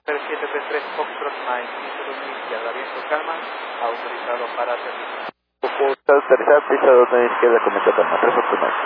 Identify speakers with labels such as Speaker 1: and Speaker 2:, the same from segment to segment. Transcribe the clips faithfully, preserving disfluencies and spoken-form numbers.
Speaker 1: siete tres tres Foxtrot Mike, dos mil izquierda, viento calma, autorizado para aterrizar.
Speaker 2: Está aterrizar, pista dos mil izquierda con viento calma, tres Foxtrot Mike.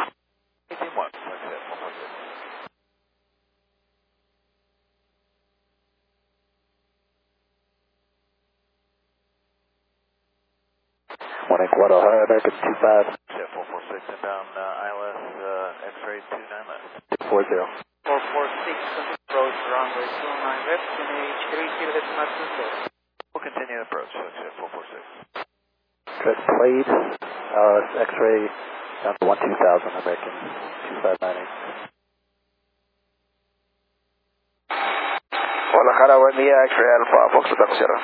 Speaker 2: one eight quad Ohio, American two five.
Speaker 3: Jet four four six inbound uh, I L S uh, X-ray two nine left.
Speaker 2: four zero.
Speaker 1: four four six, approach runway two nine left, N H three zero decimal two zero.
Speaker 3: We'll continue the approach, so Jet four four six.
Speaker 2: Jet played, uh, X-ray down to one two thousand, American two five nine eight.
Speaker 4: Guadalajara, buen día, X-ray Alpha, Fox Tango Sierra.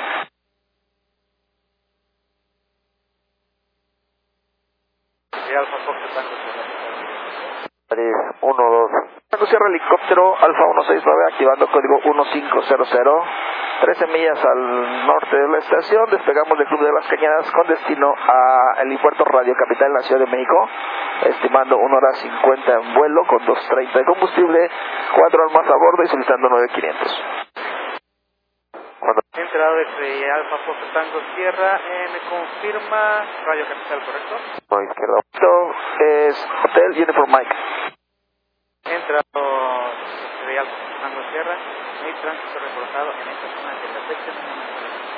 Speaker 1: Alfa Fox Tango Sierra.
Speaker 4: uno dos. Tango Sierra, helicóptero Alfa uno seis nueve, activando código uno cinco cero cero. trece millas al norte de la estación, despegamos del Club de las Cañadas con destino a el aeropuerto Radio Capital en la Ciudad de México, estimando una hora cincuenta en vuelo con dos treinta de combustible, cuatro almas a bordo y solicitando nueve mil quinientos. Cuando
Speaker 1: Entrado de Alfa Fox Tango Sierra, eh, me confirma Radio Capital, ¿correcto?
Speaker 4: no, izquierda. Esto es Hotel Uniform Mike.
Speaker 1: Entrado de Alfa Fox Tango Sierra, hay tránsito reportado en esta zona de la sección